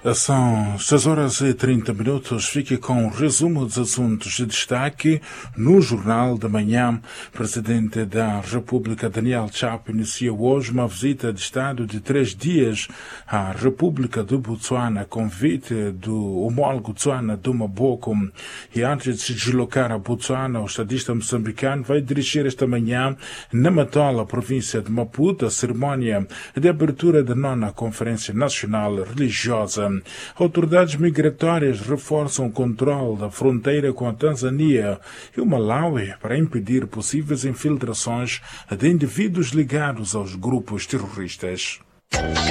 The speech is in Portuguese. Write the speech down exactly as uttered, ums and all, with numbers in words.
São seis horas e trinta minutos. Fique com o resumo dos assuntos de destaque no Jornal da Manhã. O Presidente da República, Daniel Chapo, iniciou hoje uma visita de Estado de três dias à República de Botsuana, convite do homólogo Tswana Duma Boko. E antes de se deslocar a Botsuana, o estadista moçambicano vai dirigir esta manhã na Matola, província de Maputo, a cerimónia de abertura da nona Conferência Nacional Religiosa. Autoridades migratórias reforçam o controle da fronteira com a Tanzânia e o Malawi para impedir possíveis infiltrações de indivíduos ligados aos grupos terroristas.